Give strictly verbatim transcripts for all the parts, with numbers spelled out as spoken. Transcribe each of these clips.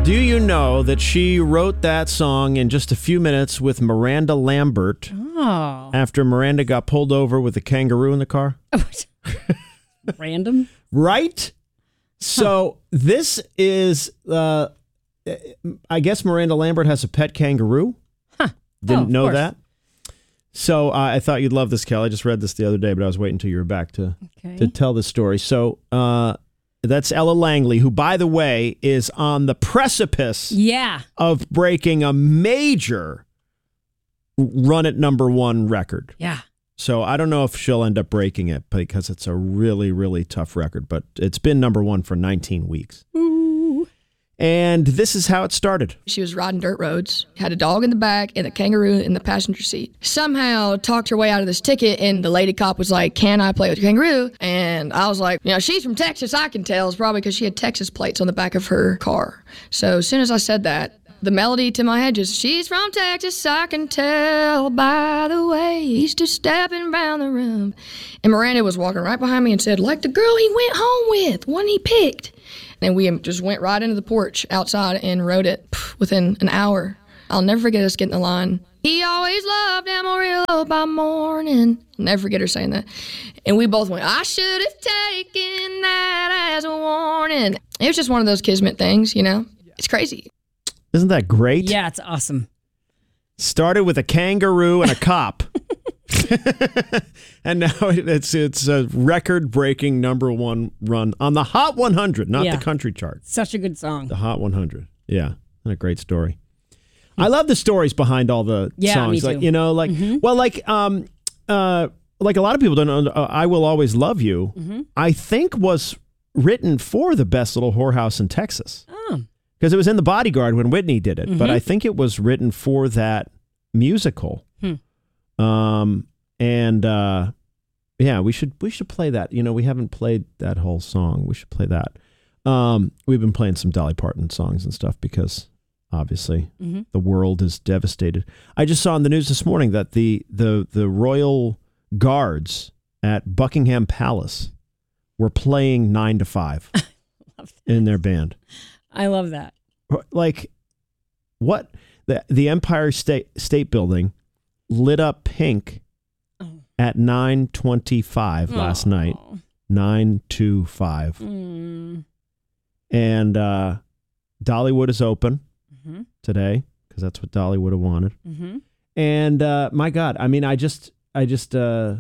Do you know that she wrote that song in just a few minutes with Miranda Lambert Oh. after Miranda got pulled over with a kangaroo in the car? Random? Right? So this is, uh, I guess Miranda Lambert has a pet kangaroo. Huh. Didn't Oh, know course. that. So uh, I thought you'd love this, Kel. I just read this the other day, but I was waiting until you were back to, Okay. to tell the story. So uh, that's Ella Langley, who, by the way, is on the precipice Yeah. of breaking a major run at number one record. Yeah. So I don't know if she'll end up breaking it because it's a really, really tough record, but it's been number one for nineteen weeks. Ooh. And this is how it started. She was riding dirt roads, had a dog in the back and a kangaroo in the passenger seat. Somehow talked her way out of this ticket, and the lady cop was like, "Can I play with your kangaroo?" And I was like, you know, she's from Texas, I can tell. It's probably because she had Texas plates on the back of her car. So as soon as I said that, the melody to my head just, "She's from Texas, I can tell by the way he's just stepping around the room." And Miranda was walking right behind me and said, "Like the girl he went home with, one he picked." And we just went right into the porch outside and wrote it within an hour. I'll never forget us getting the line, "He always loved Amarillo by morning." I'll never forget her saying that. And we both went, "I should have taken that as a warning." It was just one of those kismet things, you know? It's crazy. Isn't that great? Yeah, it's awesome. Started with a kangaroo and a cop. And now it's it's a record-breaking number one run on the Hot one hundred, not Yeah. the country chart. Such a good song. The Hot one hundred. Yeah, and a great story. I love the stories behind all the Yeah, songs. me too. Like, you know, like Mm-hmm. well, like um, uh, like a lot of people don't know. Uh, "I Will Always Love You," Mm-hmm. I think was written for the Best Little Whorehouse in Texas. Oh. Because it was in The Bodyguard when Whitney did it, Mm-hmm. but I think it was written for that musical. Hmm. Um, and uh, yeah, we should we should play that. You know, we haven't played that whole song. We should play that. Um, we've been playing some Dolly Parton songs and stuff because obviously Mm-hmm. the world is devastated. I just saw in the news this morning that the the the Royal Guards at Buckingham Palace were playing Nine to Five in their band. I love that. Like, what? The the Empire State State Building lit up pink Oh. at nine twenty-five last Aw. night. nine to five. Mm. And uh, Dollywood is open Mm-hmm. today because that's what Dolly would have wanted. Mm-hmm. And uh, my God, I mean, I just, I just, uh,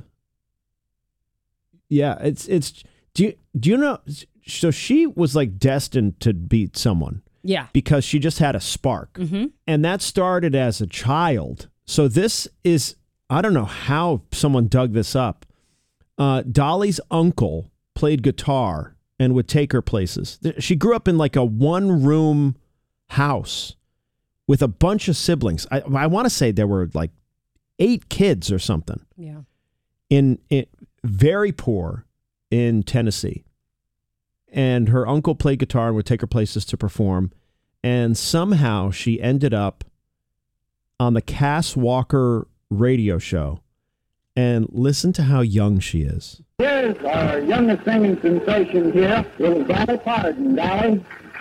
yeah, it's, it's, do you, do you know, so she was like destined to beat someone Yeah. because she just had a spark. Mm-hmm. And that started as a child. So this is, I don't know how someone dug this up. Uh, Dolly's uncle played guitar and would take her places. Th- She grew up in like a one room house with a bunch of siblings. I, I want to say there were like eight kids or something Yeah. in, in very poor in Tennessee. And her uncle played guitar and would take her places to perform. And somehow she ended up on the Cass Walker radio show. And listen to how young she is. Here's our youngest singing sensation here, little Dolly Parton. Dolly.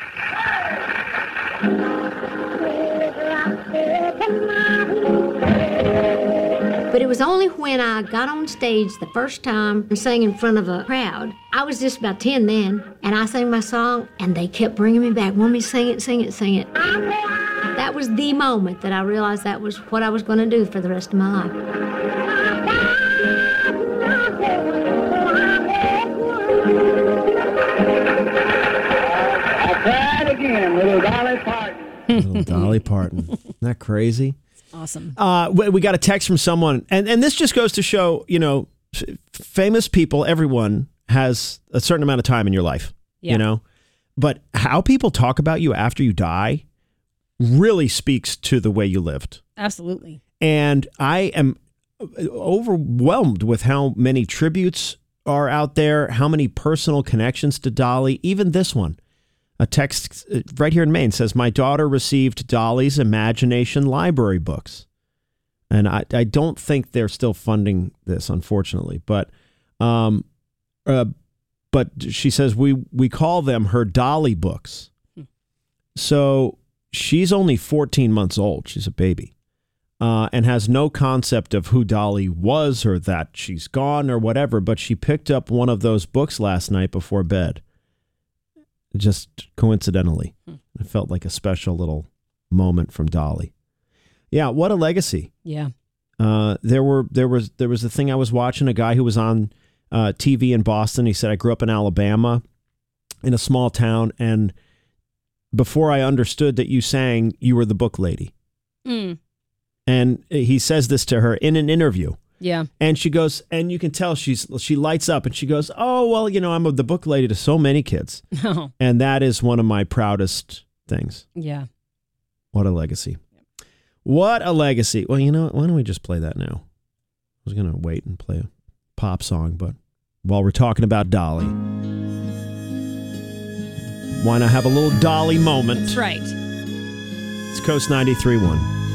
But it was only when I got on stage the first time and sang in front of a crowd. I was just about ten then, and I sang my song, and they kept bringing me back, wanting me to sing it, sing it, sing it. That was the moment that I realized that was what I was going to do for the rest of my life. I tried again, little Dolly Parton. Little Dolly Parton. Isn't that crazy? Awesome. Uh, we, we got a text from someone, and, and this just goes to show, you know, f- famous people, everyone has a certain amount of time in your life, Yeah. you know, but how people talk about you after you die really speaks to the way you lived. Absolutely. And I am overwhelmed with how many tributes are out there, how many personal connections to Dolly, even this one. A text right here in Maine says, my daughter received Dolly's Imagination library books. And I, I don't think they're still funding this, unfortunately. But um, uh, but she says, we, we call them her Dolly books. So she's only fourteen months old. She's a baby. Uh, and has no concept of who Dolly was or that she's gone or whatever. But she picked up one of those books last night before bed. Just coincidentally. Hmm. It felt like a special little moment from Dolly. Yeah, what a legacy. Yeah. Uh, there were there was there was a thing I was watching, a guy who was on uh, T V in Boston. He said, I grew up in Alabama in a small town, and before I understood that you sang, you were the book lady. Mm. And he says this to her in an interview. Yeah. And she goes, and you can tell she's she lights up and she goes, oh, well, you know, I'm the book lady to so many kids. Oh. And that is one of my proudest things. Yeah. What a legacy. What a legacy. Well, you know, why don't we just play that now? I was going to wait and play a pop song, but while we're talking about Dolly, why not have a little Dolly moment? That's right. It's Coast ninety-three point one.